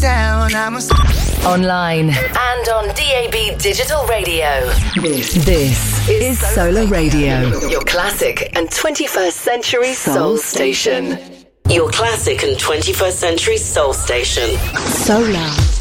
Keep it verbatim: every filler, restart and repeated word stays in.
down. I'm a online and on D A B Digital Radio. This, this is Solar Radio, your classic and twenty-first century soul station. Your classic and twenty-first century soul station. Solar.